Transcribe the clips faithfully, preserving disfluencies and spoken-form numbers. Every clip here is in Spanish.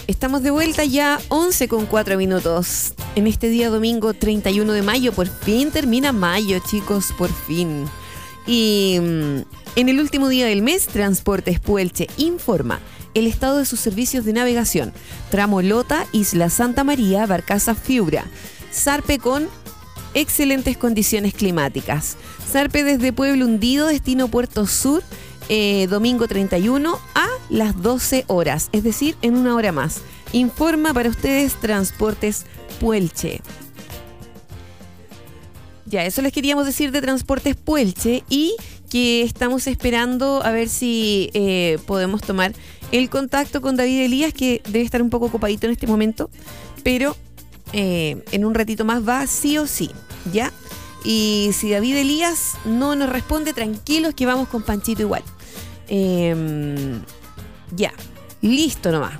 Estamos de vuelta ya, once con cuatro minutos. En este día domingo treinta y uno de mayo, por fin termina mayo, chicos, por fin. Y mmm, en el último día del mes, Transportes Puelche informa el estado de sus servicios de navegación. Tramo Lota, Isla Santa María, Barcaza Fiubra. Zarpe con excelentes condiciones climáticas. Zarpe desde Pueblo Hundido, destino Puerto Sur, eh, domingo treinta y uno a las doce horas, es decir, en una hora más. Informa para ustedes Transportes Puelche. Ya, eso les queríamos decir de Transportes Puelche y que estamos esperando a ver si eh, podemos tomar el contacto con David Elías, que debe estar un poco ocupadito en este momento, pero eh, en un ratito más va sí o sí, ¿ya? Y si David Elías no nos responde, tranquilos que vamos con Panchito igual. Eh, ya, listo nomás.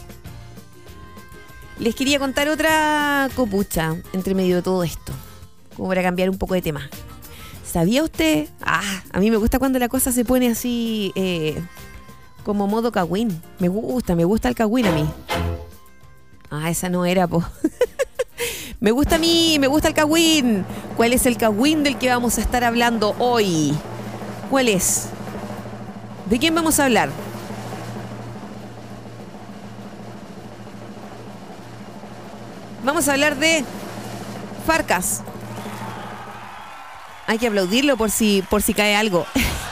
Les quería contar otra copucha entre medio de todo esto, como para cambiar un poco de tema. ¿Sabía usted? Ah, a mí me gusta cuando la cosa se pone así, eh, como modo cagüín. Me gusta, me gusta el cagüín a mí. Ah, esa no era, po. Me gusta a mí, me gusta el cagüín. ¿Cuál es el cagüín del que vamos a estar hablando hoy? ¿Cuál es? ¿De quién vamos a hablar? Vamos a hablar de Farcas. Hay que aplaudirlo por si, por si cae algo.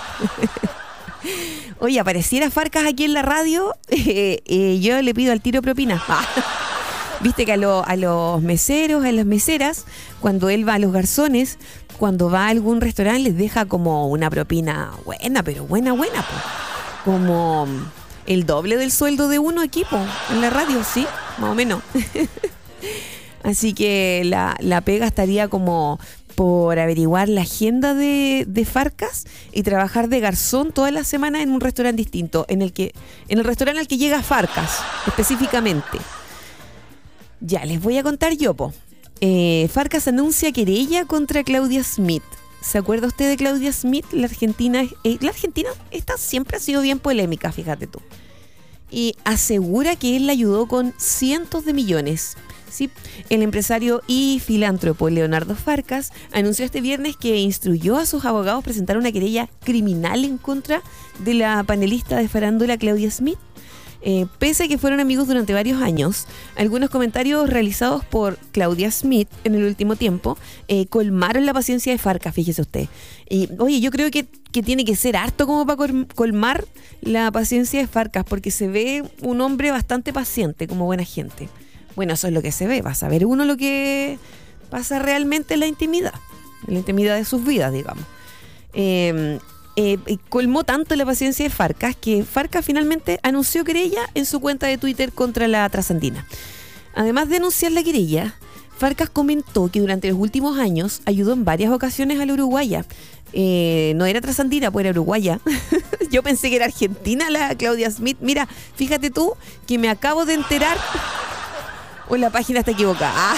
Oye, apareciera Farcas aquí en la radio, eh, eh, yo le pido al tiro propina. Ah. Viste que a, lo, a los meseros, a las meseras, cuando él va a los garzones, cuando va a algún restaurante, les deja como una propina buena, pero buena, buena, po. Como el doble del sueldo de uno aquí, po, en la radio, sí, más o menos. Así que la, la pega estaría como por averiguar la agenda de, de Farcas y trabajar de garzón toda la semana en un restaurante distinto, en el que en el restaurante al que llega Farcas, específicamente. Ya, les voy a contar yo, po. Eh, Farcas anuncia querella contra Claudia Smith. ¿Se acuerda usted de Claudia Smith? La argentina, eh, la argentina esta siempre ha sido bien polémica, fíjate tú. Y asegura que él la ayudó con cientos de millones. Sí, el empresario y filántropo Leonardo Farcas anunció este viernes que instruyó a sus abogados presentar una querella criminal en contra de la panelista de farándula Claudia Smith. Eh, pese a que fueron amigos durante varios años, algunos comentarios realizados por Claudia Smith en el último tiempo eh, colmaron la paciencia de Farcas, fíjese usted. Y oye, yo creo que, que tiene que ser harto como para colmar la paciencia de Farcas, porque se ve un hombre bastante paciente, como buena gente. Bueno, eso es lo que se ve, va a saber uno lo que pasa realmente en la intimidad, en la intimidad de sus vidas, digamos. Eh, eh, colmó tanto la paciencia de Farcas que Farcas finalmente anunció querella en su cuenta de Twitter contra la trasandina. Además de anunciar la querella, Farcas comentó que durante los últimos años ayudó en varias ocasiones a la uruguaya. Eh, no era trasandina, pues era uruguaya. Yo pensé que era argentina la Claudia Smith. Mira, fíjate tú que me acabo de enterar... o la página está equivocada. Ah.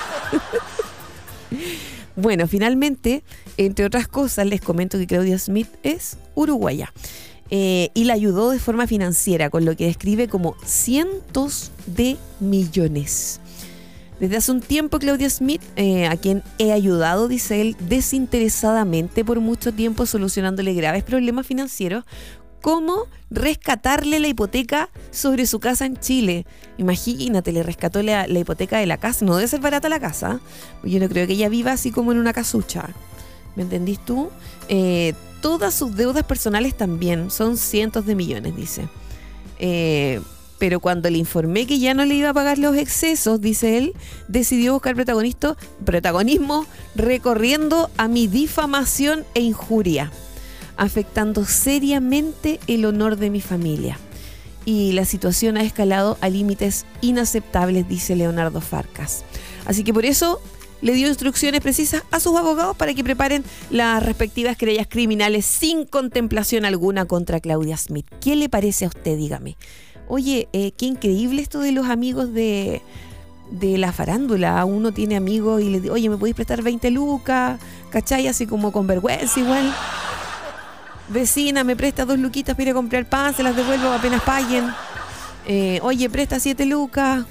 Bueno, finalmente, entre otras cosas, les comento que Claudia Smith es uruguaya eh, y la ayudó de forma financiera, con lo que describe como cientos de millones. Desde hace un tiempo, Claudia Smith, eh, a quien he ayudado, dice él, desinteresadamente por mucho tiempo, solucionándole graves problemas financieros, como rescatarle la hipoteca sobre su casa en Chile. Imagínate, le rescató la, la hipoteca de la casa. No debe ser barata la casa. Yo no creo que ella viva así como en una casucha. ¿Me entendís tú? Eh, todas sus deudas personales también. Son cientos de millones, dice. Eh, pero cuando le informé que ya no le iba a pagar los excesos, dice él, decidió buscar protagonismo, protagonismo recorriendo a mi difamación e injuria, afectando seriamente el honor de mi familia. Y la situación ha escalado a límites inaceptables, dice Leonardo Farcas. Así que por eso le dio instrucciones precisas a sus abogados para que preparen las respectivas querellas criminales sin contemplación alguna contra Claudia Smith. ¿Qué le parece a usted? Dígame. Oye, eh, qué increíble esto de los amigos de, de la farándula. Uno tiene amigos y le dice, oye, ¿me podéis prestar veinte lucas? ¿Cachai? Así como con vergüenza igual. Vecina, me presta dos luquitas para ir a comprar pan, se las devuelvo apenas paguen. Eh, oye, presta siete lucas.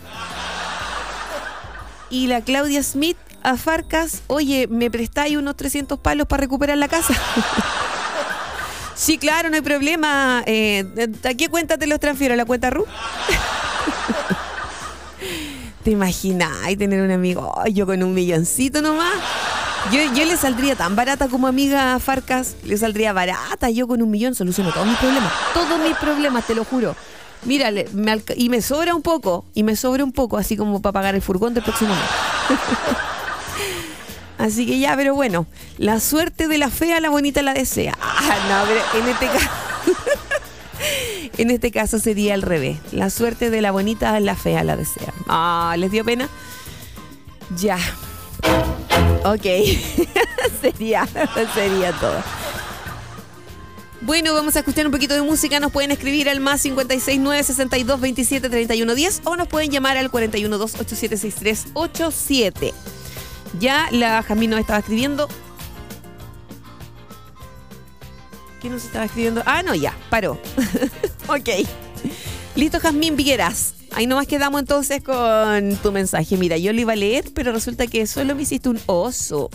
Y la Claudia Smith a Farcas, oye, ¿me prestáis unos trescientos palos para recuperar la casa? Sí, claro, no hay problema. Eh, ¿A qué cuenta te los transfiero? ¿A la cuenta R U? ¿Te imaginas tener un amigo? Oh, yo con un milloncito nomás. Yo, yo le saldría tan barata como amiga a Farcas. Le saldría barata. Yo con un millón soluciono todos mis problemas. Todos mis problemas, te lo juro. Mira, me alca- y me sobra un poco. Y me sobra un poco, así como para pagar el furgón del próximo mes. Así que ya, pero bueno. La suerte de la fea, la bonita la desea. Ah, no, pero en este caso... En este caso sería al revés. La suerte de la bonita, la fea la desea. Ah, ¿les dio pena? Ya. Ok. sería, sería todo. Bueno, vamos a escuchar un poquito de música. Nos pueden escribir al más cincuenta y seis nueve sesenta y dos veintisiete treinta y uno diez o nos pueden llamar al cuarenta y uno dos ochenta y siete sesenta y tres ochenta y siete. Ya la Jamín nos estaba escribiendo. ¿Qué nos estaba escribiendo? Ah, no, ya, paró. Ok. Listo, Jazmín Vigueras. Ahí nomás quedamos entonces con tu mensaje. Mira, yo lo iba a leer, pero resulta que solo me hiciste un oso.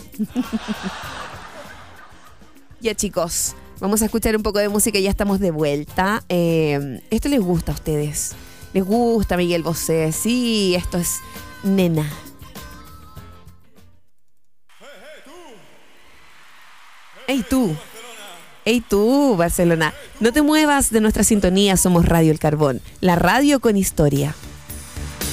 Ya, chicos, vamos a escuchar un poco de música y ya estamos de vuelta. Eh, ¿Esto les gusta a ustedes? ¿Les gusta Miguel Bosé? Sí, esto es Nena. ¡Ey, tú! ¡Ey tú, Barcelona! No te muevas de nuestra sintonía, somos Radio El Carbón, la radio con historia.